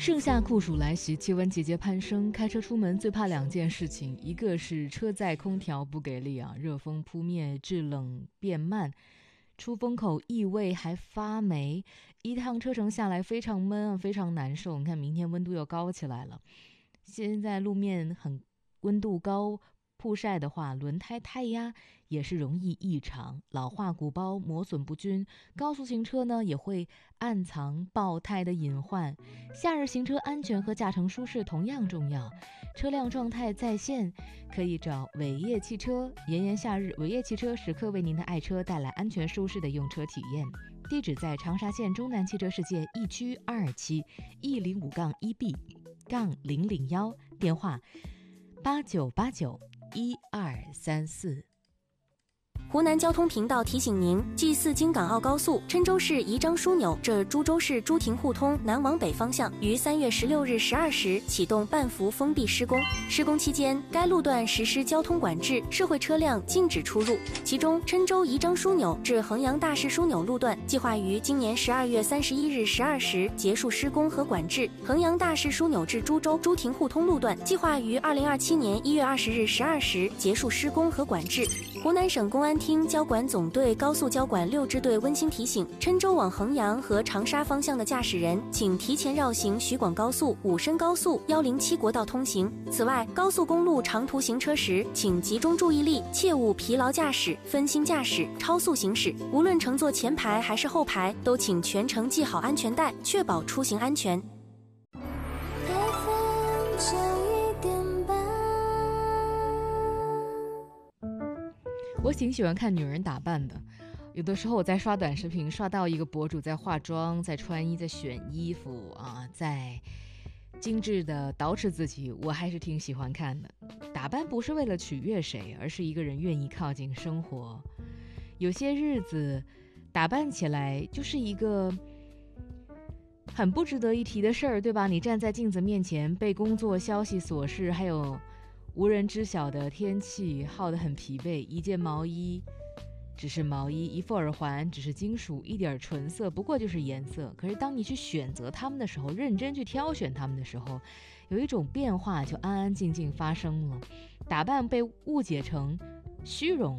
盛夏酷暑来袭，气温节节攀升，开车出门最怕两件事情，一个是车载空调不给力啊，热风扑面，制冷变慢，出风口异味还发霉，一趟车程下来非常闷啊，非常难受。你看明天温度又高起来了，现在路面很温度高，曝晒的话，轮胎胎压也是容易异常，老化鼓包，磨损不均。高速行车呢，也会暗藏爆胎的隐患。夏日行车安全和驾乘舒适同样重要。车辆状态在线，可以找伟业汽车。炎炎夏日，伟业汽车时刻为您的爱车带来安全舒适的用车体验。地址在长沙县中南汽车世界1区2期105-1B-001，电话89891234。 湖南交通频道提醒您：G4京港澳高速郴州市宜章枢纽至株洲市朱亭互通南往北方向于3月16日12时启动半幅封闭施工。施工期间，该路段实施交通管制，社会车辆禁止出入。其中，郴州宜章枢纽至衡阳大市枢纽路段计划于今年12月31日12时结束施工和管制；衡阳大市枢纽至株洲朱亭互通路段计划于2027年1月20日12时结束施工和管制。湖南省公安厅交管总队高速交管6支队温馨提醒：郴州往衡阳和长沙方向的驾驶人，请提前绕行徐广高速、武深高速、107国道通行。此外，高速公路长途行车时，请集中注意力，切勿疲劳驾驶、分心驾驶、超速行驶。无论乘坐前排还是后排，都请全程系好安全带，确保出行安全。 我挺喜欢看女人打扮的，有的时候我在刷短视频，刷到一个博主在化妆，在穿衣，在选衣服啊，在精致的捯饬自己，我还是挺喜欢看的。打扮不是为了取悦谁，而是一个人愿意靠近生活。有些日子打扮起来就是一个很不值得一提的事儿，对吧？你站在镜子面前，被工作、消息、琐事还有无人知晓的天气耗得很疲惫，一件毛衣只是毛衣，一副耳环只是金属，一点唇色不过就是颜色。可是当你去选择它们的时候，认真去挑选它们的时候，有一种变化就安安静静发生了。打扮被误解成虚荣，